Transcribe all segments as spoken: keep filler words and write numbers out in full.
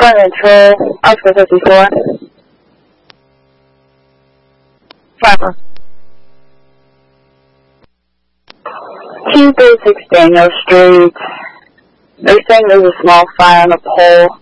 Flight control, Oscar fifty-four. Five. two thirty-six Daniel Street. They're saying there's a small fire on the pole.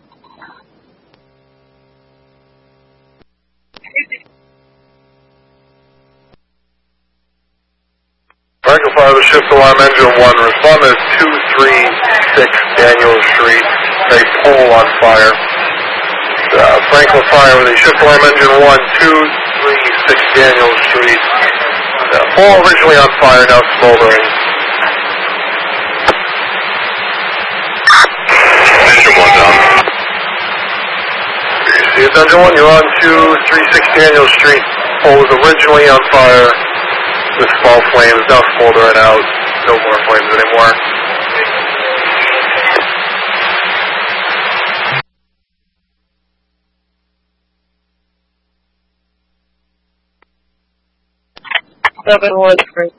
Franklin Fire, the shift alarm engine one. Respond to two three six Daniel Street. A pole on fire. Uh, Franklin Fire with a shift alarm engine one, two three six Daniel Street. Uh, pole originally on fire, now smoldering. Engine one down. See it's engine one, you're on two three six Daniel Street. Pole was originally on fire with small flames, now smoldering out. No more flames anymore. Seven one three.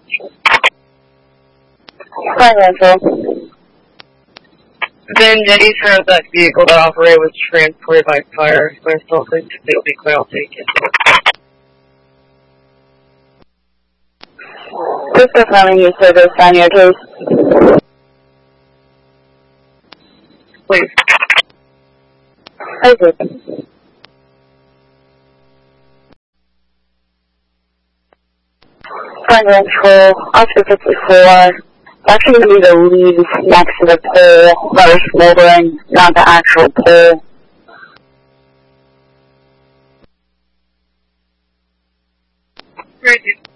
Financial. Then Jenny turns that vehicle that operated was transported by fire. So I still think they'll be quite taken. Just confirming your service on your case. Please. Okay. Flight control, Oscar fifty-four. It's actually going to be the leaves next to the pole that are smoldering, not the actual pole. Great.